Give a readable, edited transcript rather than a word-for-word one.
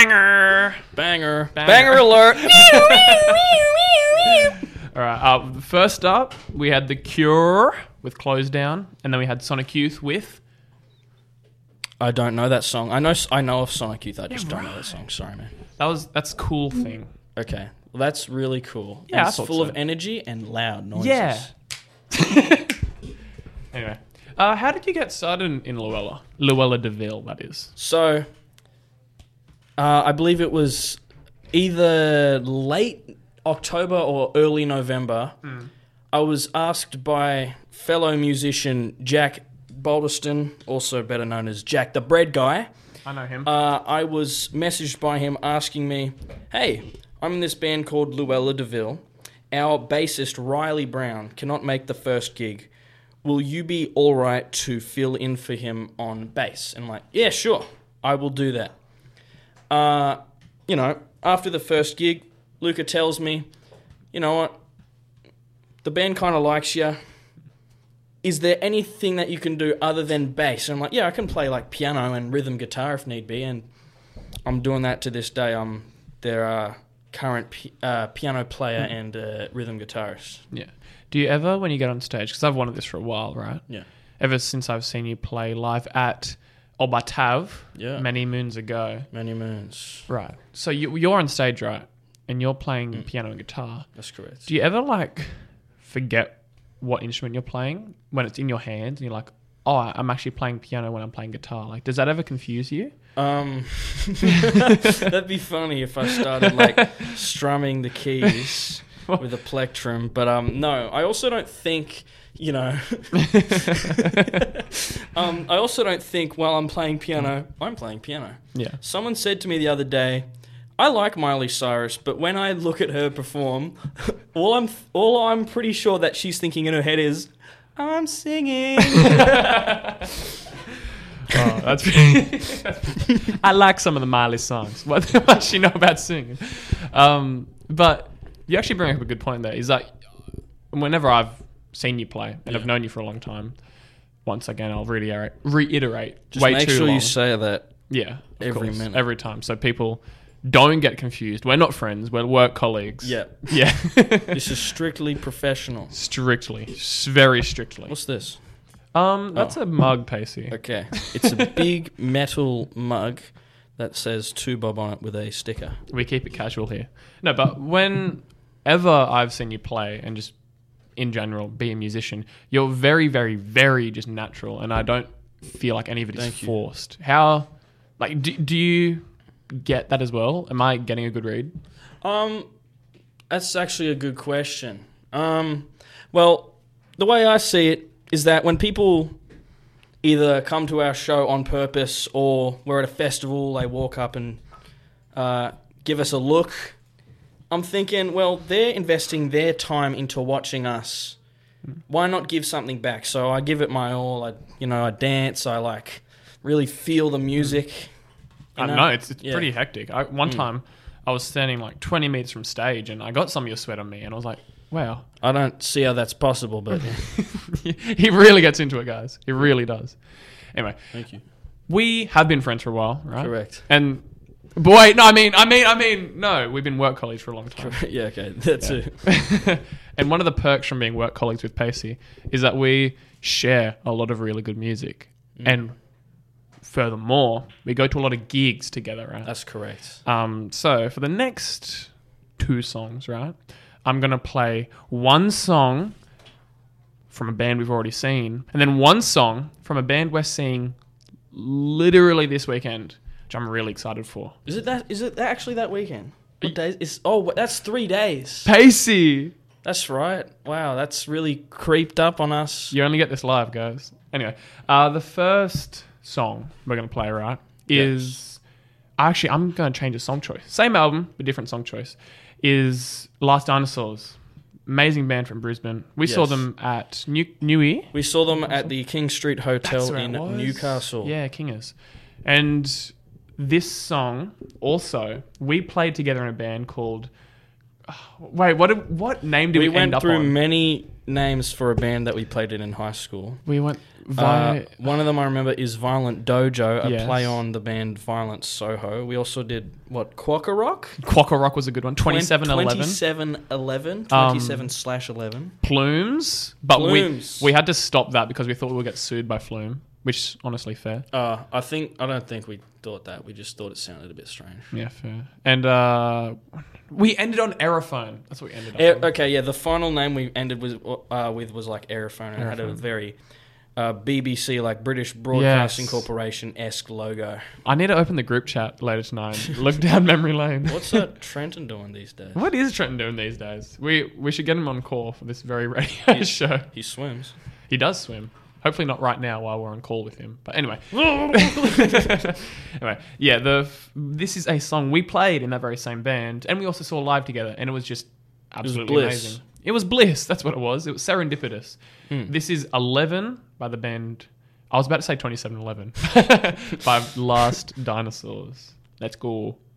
Banger. Banger alert. All right. First up, we had The Cure with Close Down, and then we had Sonic Youth with... I don't know that song. I know of Sonic Youth. I just don't know that song. Sorry, man. That's a cool thing. Okay. Well, that's really cool. Yeah, And I it's thought full so. of energy and loud noises. Yeah. Anyway, how did you get started in Luella? Luella Deville, that is. So, I believe it was either late October or early November. I was asked by fellow musician Jack Balderston, also better known as Jack the Bread Guy. I know him. I was messaged by him asking me, hey, I'm in this band called Luella Deville. Our bassist, Riley Brown, cannot make the first gig. Will you be all right to fill in for him on bass? And I'm like, yeah, sure, I will do that. After the first gig, Luca tells me, you know what, the band kind of likes you. Is there anything that you can do other than bass? And I'm like, yeah, I can play like piano and rhythm guitar if need be. And I'm doing that to this day. I'm their current piano player and rhythm guitarist. Yeah. Do you ever, when you get on stage, because I've wanted this for a while, right? Yeah. Ever since I've seen you play live at Obatav many moons ago. Many moons. Right. So you're on stage, right? And you're playing piano and guitar. That's correct. Do you ever forget what instrument you're playing when it's in your hands and you're like, oh, I'm actually playing piano when I'm playing guitar? Does that ever confuse you? That'd be funny if I started strumming the keys with a plectrum, but no, I also don't think, I also don't think while I'm playing piano, I'm playing piano. Yeah. Someone said to me the other day, I like Miley Cyrus, but when I look at her perform, all I'm pretty sure that she's thinking in her head is, I'm singing. Oh, that's I like some of the Miley songs. What does she know about singing? But you actually bring up a good point there. Is that whenever I've seen you play and I've known you for a long time, once again I'll reiterate. Just way make too sure long. You say that. Yeah, every minute, every time, so people don't get confused. We're not friends. We're work colleagues. Yeah. This is strictly professional. Strictly, very strictly. What's this? That's a mug, Pacey. Okay. It's a big metal mug that says To Bob on it with a sticker. We keep it casual here. No, but whenever I've seen you play and just in general be a musician, you're very, very, very just natural, and I don't feel like any of it is forced. How, do you get that as well? Am I getting a good read? That's actually a good question. Well, the way I see it is that when people either come to our show on purpose or we're at a festival, they walk up and give us a look, I'm thinking, well, they're investing their time into watching us. Why not give something back? So I give it my all. I dance. I really feel the music. I don't know. It's pretty hectic. One time I was standing 20 meters from stage and I got some of your sweat on me and I was like, wow. I don't see how that's possible, but... He really gets into it, guys. He really does. Anyway. Thank you. We have been friends for a while, right? Correct. And... Boy, no, I mean, no, we've been work colleagues for a long time. Yeah, okay, that's it. And one of the perks from being work colleagues with Pacey is that we share a lot of really good music. And furthermore, we go to a lot of gigs together, right? That's correct. So for the next 2 songs, right, I'm going to play one song from a band we've already seen, and then one song from a band we're seeing literally this weekend, which I'm really excited for. Is it actually that weekend? What days? That's 3 days. Pacey! That's right. Wow, that's really creeped up on us. You only get this live, guys. Anyway, the first song we're going to play, right, is... Actually, I'm going to change the song choice. Same album, but different song choice. Is Last Dinosaurs. Amazing band from Brisbane. We saw them at Newey. We saw them at the King Street Hotel in Newcastle. Yeah, Kingers. And this song, also, we played together in a band called... Wait, what name did we end up on? We went through many names for a band that we played in high school. We went one of them I remember is Violent Dojo, a Yes. play on the band Violent Soho. We also did, Quokka Rock? Quokka Rock was a good one. 2711. 2711. 27/11. Plumes. But Plumes. we had to stop that because we thought we would get sued by Flume, which is honestly fair. I don't think we thought that. We just thought it sounded a bit strange. Yeah, fair. And we ended on Aerophone. That's what we ended up on. Okay, yeah, the final name we ended with was like Aerophone, and it had a Aerophone. very BBC, like British Broadcasting Yes. Corporation-esque logo. I need to open the group chat later tonight. Look down memory lane. What's Trenton doing these days? What is Trenton doing these days? We should get him on call for this very radio show. He swims. He does swim. Hopefully not right now while we're on call with him. But anyway. Anyway, yeah, this is a song we played in that very same band, and we also saw live together, and it was just absolutely bliss. amazing. It was bliss. That's what it was. It was serendipitous. This is 11 by the band. I was about to say 2711 by Last Dinosaurs. Let's go.